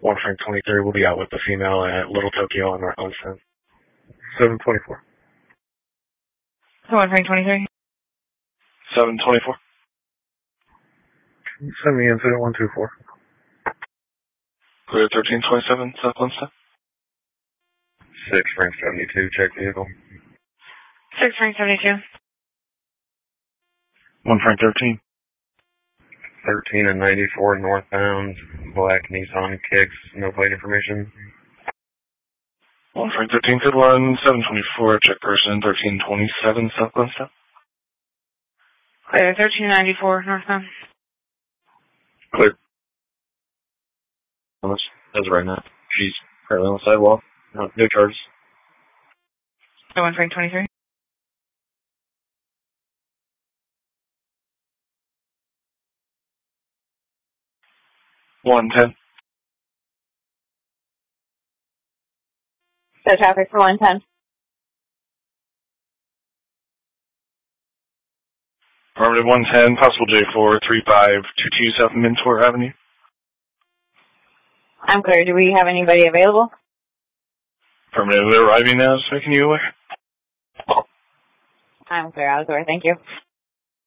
1 Frank 23 will be out with the female at Little Tokyo on North Olmsted. 724. 1 Frank 23. 724. Send me incident 124. Clear 1327, South Olmsted. 6 Frank 72, check vehicle. 6 Frank 72. 1 Frank 13. 13 and 94 northbound, black Nissan Kicks, no plate information. 1 Frank 13 could run, 724, check person 1327, South Olmsted. Clear 1394 northbound. Clear. That's right now. She's currently on the sidewalk. No charges. 1 Frank 23. 110. So traffic for 110. Affirmative 110, possible J4, 3522 South Mentor Avenue. I'm clear. Do we have anybody available? Affirmative, they're arriving now, so making you aware. I'm clear. I was aware. Thank you.